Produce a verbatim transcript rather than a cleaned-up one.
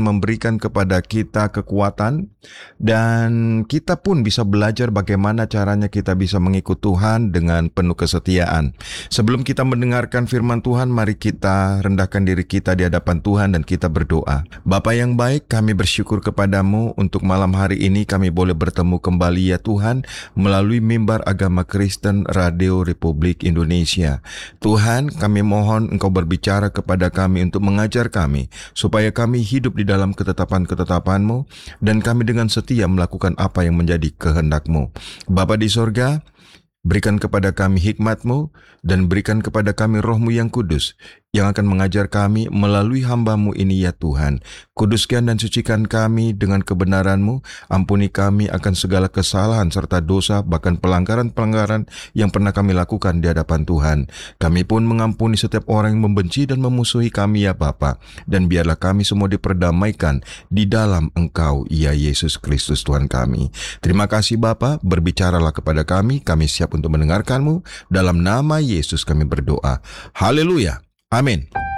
memberikan kepada kita kekuatan, dan kita pun bisa belajar bagaimana caranya kita bisa mengikut Tuhan dengan penuh kesetiaan. Sebelum kita mendengarkan firman Tuhan, mari kita rendahkan diri kita di hadapan Tuhan dan kita berdoa. Bapa yang baik, kami bersyukur kepadamu untuk malam hari ini kami boleh bertemu kembali ya Tuhan melalui mimbar agama Kristen Radio Republik Indonesia. Tuhan, kami mohon Engkau berbicara kepada kami untuk mengajar kami, supaya kami hidup di dalam ketetapan-ketetapan-Mu, dan kami dengan setia melakukan apa yang menjadi kehendak-Mu. Bapa di sorga, berikan kepada kami hikmat-Mu, dan berikan kepada kami Roh-Mu yang kudus, yang akan mengajar kami melalui hamba-Mu ini ya Tuhan. Kuduskan dan sucikan kami dengan kebenaran-Mu, ampuni kami akan segala kesalahan serta dosa, bahkan pelanggaran-pelanggaran yang pernah kami lakukan di hadapan Tuhan. Kami pun mengampuni setiap orang yang membenci dan memusuhi kami ya Bapa, dan biarlah kami semua diperdamaikan di dalam Engkau ya Yesus Kristus Tuhan kami. Terima kasih Bapa, berbicaralah kepada kami, kami siap untuk mendengarkan-Mu. Dalam nama Yesus kami berdoa. Haleluya. Amin.